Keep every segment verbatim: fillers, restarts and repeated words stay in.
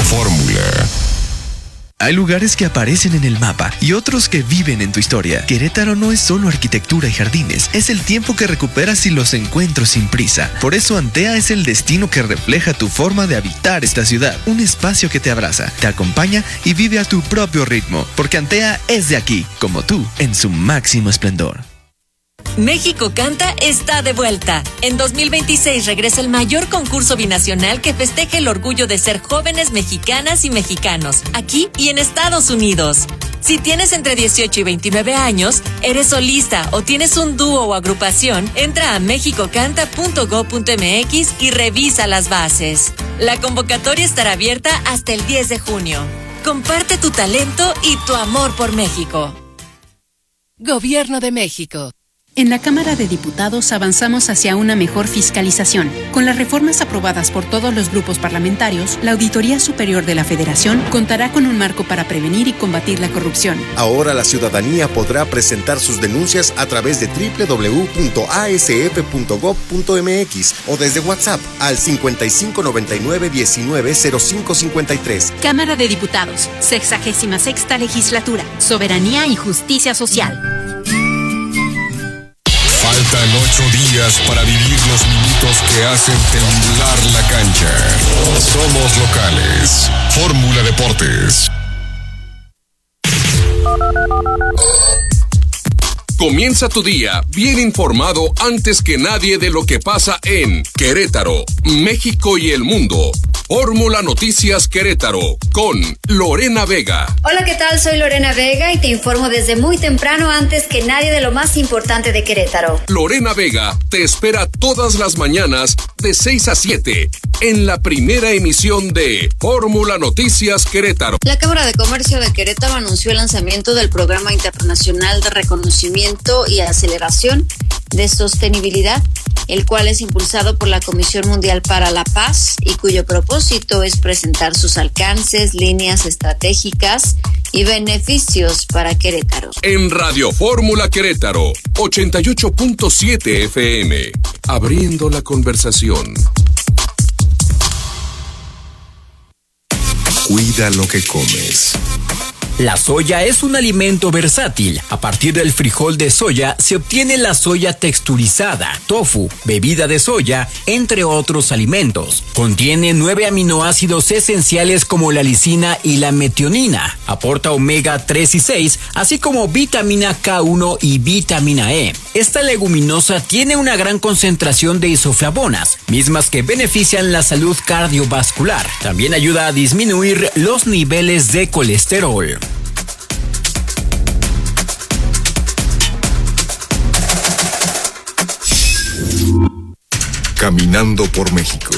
Fórmula. Hay lugares que aparecen en el mapa y otros que viven en tu historia. Querétaro no es solo arquitectura y jardines, es el tiempo que recuperas y los encuentros sin prisa. Por eso Antea es el destino que refleja tu forma de habitar esta ciudad. Un espacio que te abraza, te acompaña y vive a tu propio ritmo. Porque Antea es de aquí, como tú, en su máximo esplendor. México Canta está de vuelta. En dos mil veintiséis regresa el mayor concurso binacional que festeja el orgullo de ser jóvenes mexicanas y mexicanos, aquí y en Estados Unidos. Si tienes entre dieciocho y veintinueve años, eres solista o tienes un dúo o agrupación, entra a mexico canta punto gob punto mx y revisa las bases. La convocatoria estará abierta hasta el diez de junio. Comparte tu talento y tu amor por México. Gobierno de México. En la Cámara de Diputados avanzamos hacia una mejor fiscalización. Con las reformas aprobadas por todos los grupos parlamentarios, la Auditoría Superior de la Federación contará con un marco para prevenir y combatir la corrupción. Ahora la ciudadanía podrá presentar sus denuncias a través de doble u doble u doble u punto a s f punto gob punto mx o desde WhatsApp al cincuenta y cinco noventa y nueve diecinueve cero cinco cincuenta y tres. Cámara de Diputados, sexagésima sexta legislatura, soberanía y justicia social. Faltan ocho días para vivir los minutos que hacen temblar la cancha. Somos locales. Fórmula Deportes. Comienza tu día bien informado antes que nadie de lo que pasa en Querétaro, México y el mundo. Fórmula Noticias Querétaro con Lorena Vega. Hola, ¿qué tal? Soy Lorena Vega y te informo desde muy temprano antes que nadie de lo más importante de Querétaro. Lorena Vega te espera todas las mañanas de seis a siete en la primera emisión de Fórmula Noticias Querétaro. La Cámara de Comercio de Querétaro anunció el lanzamiento del Programa Internacional de Reconocimiento y Aceleración de Sostenibilidad, el cual es impulsado por la Comisión Mundial para la Paz y cuyo propósito es presentar sus alcances, líneas estratégicas y beneficios para Querétaro. En Radio Fórmula Querétaro, ochenta y ocho punto siete F M, abriendo la conversación. Cuida lo que comes. La soya es un alimento versátil. A partir del frijol de soya se obtiene la soya texturizada, tofu, bebida de soya, entre otros alimentos. Contiene nueve aminoácidos esenciales como la lisina y la metionina. Aporta omega tres y seis, así como vitamina K uno y vitamina E. Esta leguminosa tiene una gran concentración de isoflavonas, mismas que benefician la salud cardiovascular. También ayuda a disminuir los niveles de colesterol. Caminando por México.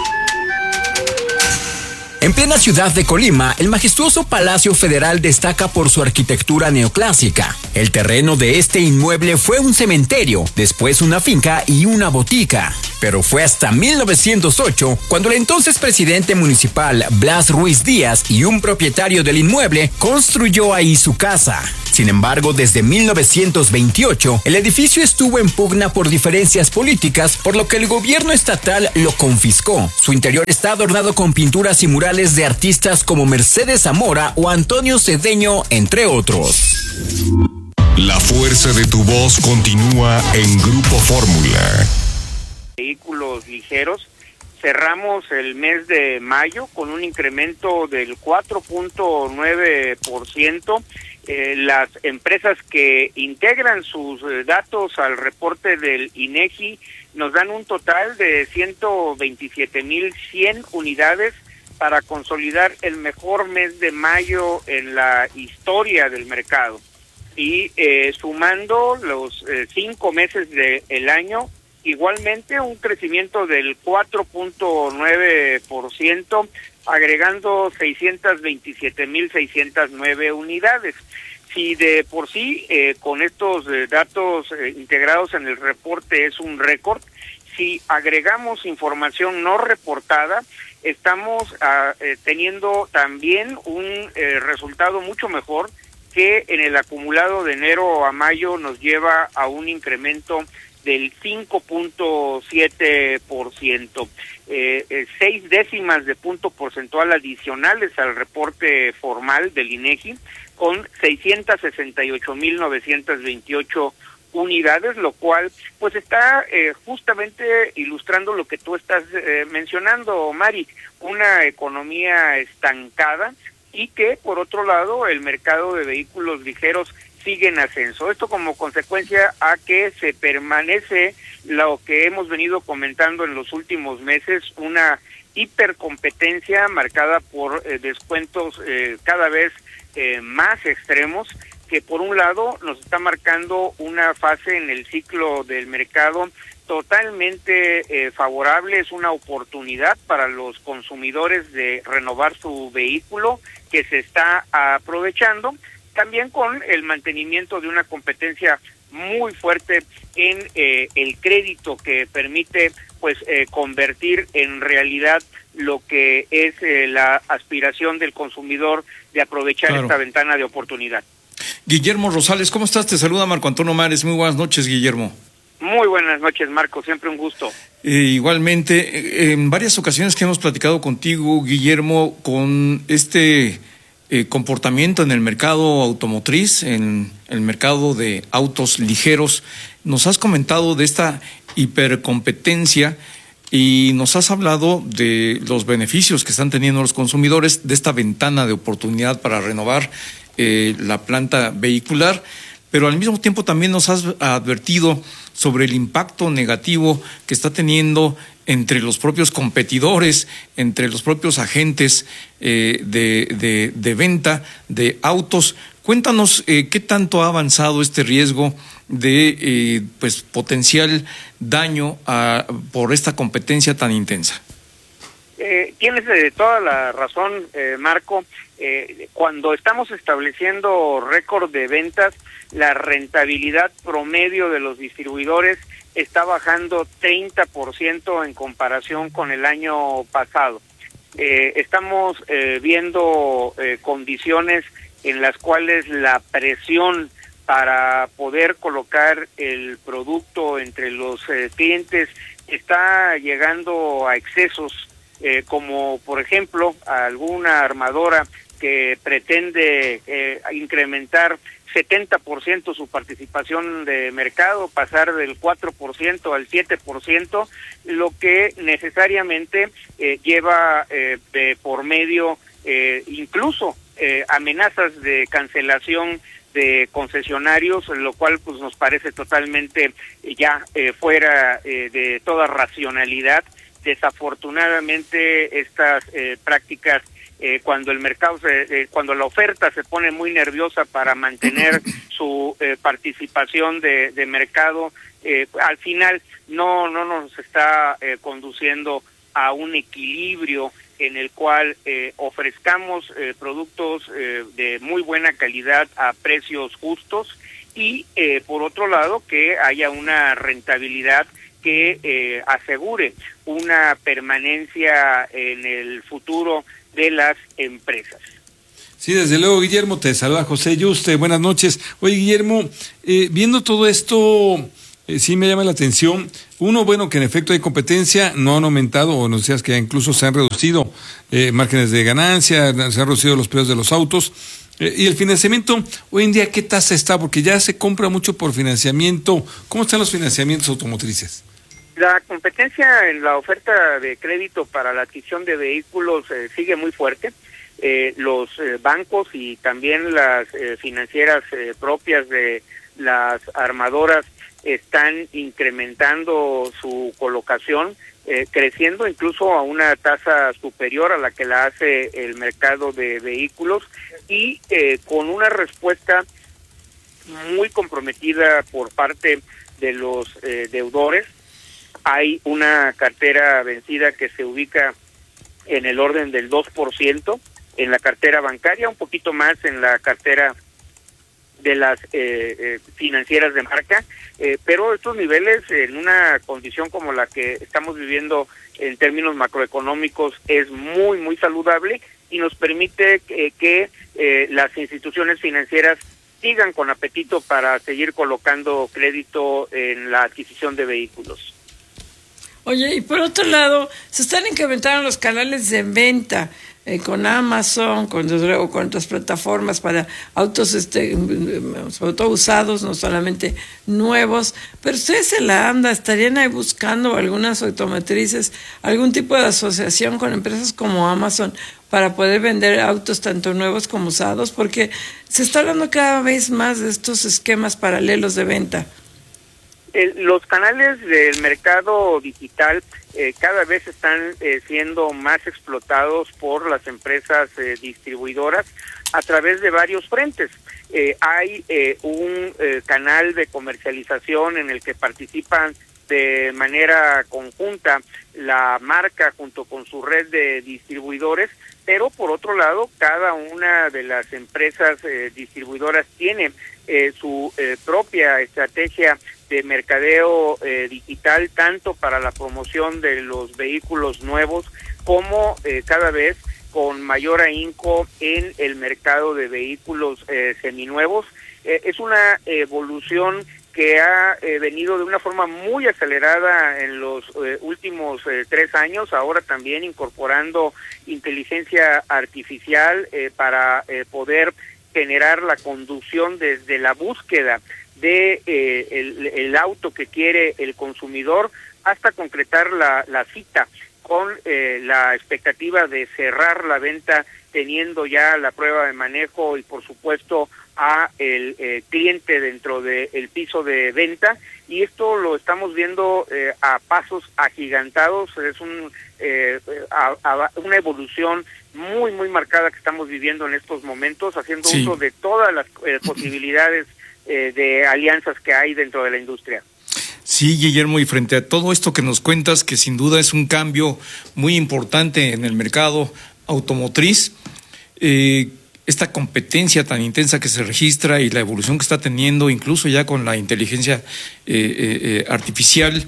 En plena ciudad de Colima, el majestuoso Palacio Federal destaca por su arquitectura neoclásica. El terreno de este inmueble fue un cementerio, después una finca y una botica. Pero fue hasta mil novecientos ocho cuando el entonces presidente municipal Blas Ruiz Díaz y un propietario del inmueble construyó ahí su casa. Sin embargo, desde mil novecientos veintiocho, el edificio estuvo en pugna por diferencias políticas, por lo que el gobierno estatal lo confiscó. Su interior está adornado con pinturas y murales de artistas como Mercedes Zamora o Antonio Cedeño, entre otros. La fuerza de tu voz continúa en Grupo Fórmula. Vehículos ligeros. Cerramos el mes de mayo con un incremento del cuatro punto nueve por ciento. Eh, las empresas que integran sus eh, datos al reporte del INEGI nos dan un total de ciento veintisiete mil cien unidades para consolidar el mejor mes de mayo en la historia del mercado. Y eh, sumando los eh, cinco meses del año, igualmente un crecimiento del cuatro punto nueve por ciento, agregando seiscientos veintisiete mil seiscientos nueve unidades. Si de por sí eh, con estos eh, datos eh, integrados en el reporte es un récord, si agregamos información no reportada, estamos ah, eh, teniendo también un eh, resultado mucho mejor, que en el acumulado de enero a mayo nos lleva a un incremento del cinco punto siete por ciento, eh, eh, seis décimas de punto porcentual adicionales al reporte formal del INEGI, con seiscientas sesenta y ocho mil novecientas veintiocho unidades, lo cual pues está eh, justamente ilustrando lo que tú estás eh, mencionando, Mari, una economía estancada y que por otro lado el mercado de vehículos ligeros sigue en ascenso. Esto como consecuencia a que se permanece lo que hemos venido comentando en los últimos meses, una hipercompetencia marcada por eh, descuentos eh, cada vez eh, más extremos, que por un lado nos está marcando una fase en el ciclo del mercado totalmente eh, favorable, es una oportunidad para los consumidores de renovar su vehículo que se está aprovechando, también con el mantenimiento de una competencia muy fuerte en eh, el crédito que permite pues eh, convertir en realidad lo que es eh, la aspiración del consumidor de aprovechar claro. esta ventana de oportunidad. Guillermo Rosales, ¿cómo estás? Te saluda Marco Antonio Mares. Muy buenas noches, Guillermo. Muy buenas noches, Marco. Siempre un gusto. Eh, igualmente, eh, en varias ocasiones que hemos platicado contigo, Guillermo, con este eh, comportamiento en el mercado automotriz, en el mercado de autos ligeros, nos has comentado de esta hipercompetencia y nos has hablado de los beneficios que están teniendo los consumidores, de esta ventana de oportunidad para renovar Eh, la planta vehicular, pero al mismo tiempo también nos has advertido sobre el impacto negativo que está teniendo entre los propios competidores, entre los propios agentes eh, de, de, de venta de autos. Cuéntanos eh, qué tanto ha avanzado este riesgo de eh, pues potencial daño a, por esta competencia tan intensa. Eh, tienes eh, toda la razón, eh, Marco. Eh, cuando estamos estableciendo récord de ventas, la rentabilidad promedio de los distribuidores está bajando treinta por ciento en comparación con el año pasado. Eh, estamos eh, viendo eh, condiciones en las cuales la presión para poder colocar el producto entre los eh, clientes está llegando a excesos. Eh, como por ejemplo alguna armadora que pretende eh, incrementar setenta por ciento su participación de mercado, pasar del cuatro por ciento al siete por ciento, lo que necesariamente eh, lleva eh, de por medio eh, incluso eh, amenazas de cancelación de concesionarios, lo cual pues nos parece totalmente ya eh, fuera eh, de toda racionalidad. Desafortunadamente estas eh, prácticas eh, cuando el mercado se, eh, cuando la oferta se pone muy nerviosa para mantener su eh, participación de, de mercado, eh, al final no no nos está eh, conduciendo a un equilibrio en el cual eh, ofrezcamos eh, productos eh, de muy buena calidad a precios justos y eh, por otro lado que haya una rentabilidad que eh, asegure una permanencia en el futuro de las empresas. Sí, desde luego, Guillermo, te saluda José Yuste, buenas noches. Oye, Guillermo, eh, viendo todo esto, eh, sí me llama la atención. Uno, bueno, que en efecto hay competencia, no han aumentado, o nos decías que incluso se han reducido eh, márgenes de ganancia, se han reducido los precios de los autos. Eh, y el financiamiento, hoy en día, ¿qué tasa está? Porque ya se compra mucho por financiamiento. ¿Cómo están los financiamientos automotrices? La competencia en la oferta de crédito para la adquisición de vehículos eh, sigue muy fuerte. Eh, los eh, bancos y también las eh, financieras eh, propias de las armadoras están incrementando su colocación, eh, creciendo incluso a una tasa superior a la que la hace el mercado de vehículos y eh, con una respuesta muy comprometida por parte de los eh, deudores. Hay una cartera vencida que se ubica en el orden del dos por ciento en la cartera bancaria, un poquito más en la cartera de las eh, eh, financieras de marca, eh, pero estos niveles en una condición como la que estamos viviendo en términos macroeconómicos es muy, muy saludable y nos permite que, que eh, las instituciones financieras sigan con apetito para seguir colocando crédito en la adquisición de vehículos. Oye, y por otro lado, se están incrementando los canales de venta eh, con Amazon, con, luego, con otras plataformas para autos, este, sobre todo usados, no solamente nuevos. Pero ustedes en la AMDA estarían ahí buscando algunas automotrices, algún tipo de asociación con empresas como Amazon para poder vender autos tanto nuevos como usados, porque se está hablando cada vez más de estos esquemas paralelos de venta. Eh, los canales del mercado digital eh, cada vez están eh, siendo más explotados por las empresas eh, distribuidoras a través de varios frentes. Eh, hay eh, un eh, canal de comercialización en el que participan de manera conjunta la marca junto con su red de distribuidores, pero por otro lado, cada una de las empresas eh, distribuidoras tiene eh, su eh, propia estrategia de mercadeo eh, digital, tanto para la promoción de los vehículos nuevos como eh, cada vez con mayor ahínco en el mercado de vehículos eh, seminuevos. Eh, es una evolución que ha eh, venido de una forma muy acelerada en los eh, últimos eh, tres años, ahora también incorporando inteligencia artificial eh, para eh, poder generar la conducción desde la búsqueda de eh, el, el auto que quiere el consumidor hasta concretar la, la cita con eh, la expectativa de cerrar la venta teniendo ya la prueba de manejo y por supuesto a el eh, cliente dentro del piso de venta, y esto lo estamos viendo eh, a pasos agigantados. Es un eh, a, a una evolución muy muy marcada que estamos viviendo en estos momentos, haciendo sí. uso de todas las eh, posibilidades eh, de alianzas que hay dentro de la industria. Sí, Guillermo, y frente a todo esto que nos cuentas, que sin duda es un cambio muy importante en el mercado automotriz, eh, esta competencia tan intensa que se registra y la evolución que está teniendo, incluso ya con la inteligencia eh, eh, artificial,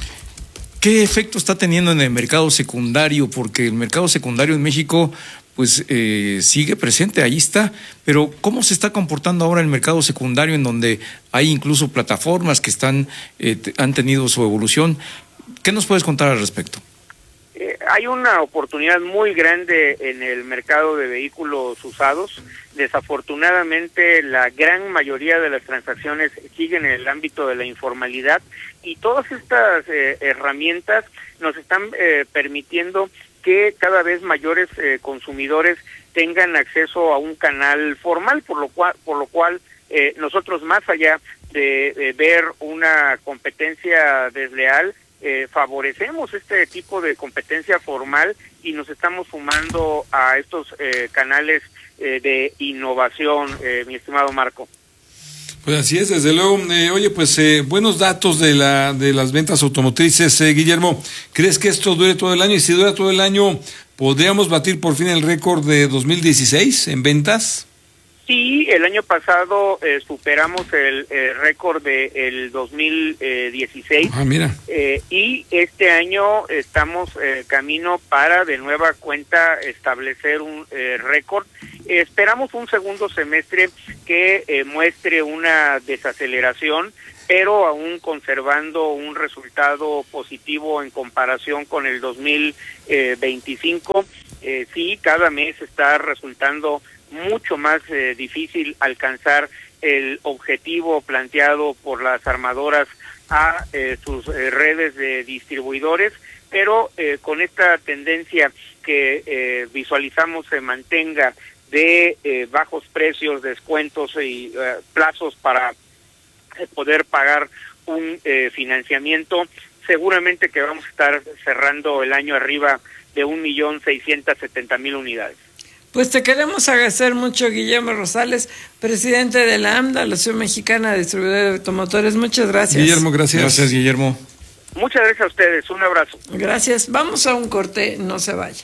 ¿qué efecto está teniendo en el mercado secundario? Porque el mercado secundario en México pues eh, sigue presente, ahí está, pero ¿cómo se está comportando ahora el mercado secundario, en donde hay incluso plataformas que están eh, han tenido su evolución? ¿Qué nos puedes contar al respecto? Eh, hay una oportunidad muy grande en el mercado de vehículos usados. Desafortunadamente, la gran mayoría de las transacciones siguen en el ámbito de la informalidad, y todas estas eh, herramientas nos están eh, permitiendo que cada vez mayores eh, consumidores tengan acceso a un canal formal, por lo cual, por lo cual eh, nosotros, más allá de, de ver una competencia desleal, eh, favorecemos este tipo de competencia formal y nos estamos sumando a estos eh, canales eh, de innovación, eh, mi estimado Marco. Pues así es, desde luego. Eh, oye, pues eh, buenos datos de la de las ventas automotrices, eh, Guillermo. ¿Crees que esto dure todo el año? Y si dura todo el año, ¿podríamos batir por fin el récord de dos mil dieciséis en ventas? Sí, el año pasado eh, superamos el, el récord del dos mil dieciséis. Ah, mira. Eh, y este año estamos eh, camino para de nueva cuenta establecer un eh, récord. Eh, esperamos un segundo semestre que eh, muestre una desaceleración, pero aún conservando un resultado positivo en comparación con el dos mil veinticinco. Eh, sí, cada mes está resultando mucho más eh, difícil alcanzar el objetivo planteado por las armadoras a eh, sus eh, redes de distribuidores, pero eh, con esta tendencia que eh, visualizamos se mantenga de eh, bajos precios, descuentos y eh, plazos para eh, poder pagar un eh, financiamiento, seguramente que vamos a estar cerrando el año arriba de un millón seiscientas setenta mil unidades. Pues te queremos agradecer mucho, Guillermo Rosales, presidente de la AMDA, la Asociación Mexicana de Distribuidores de Automotores. Muchas gracias. Guillermo, gracias. Gracias, Guillermo. Muchas gracias a ustedes. Un abrazo. Gracias. Vamos a un corte. No se vaya.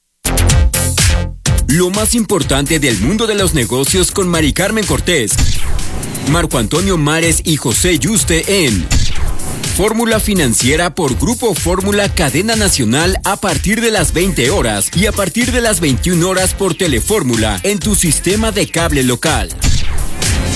Lo más importante del mundo de los negocios con Mari Carmen Cortés, Marco Antonio Mares y José Yuste en Fórmula Financiera por Grupo Fórmula Cadena Nacional, a partir de las veinte horas y a partir de las veintiuna horas por Telefórmula en tu sistema de cable local.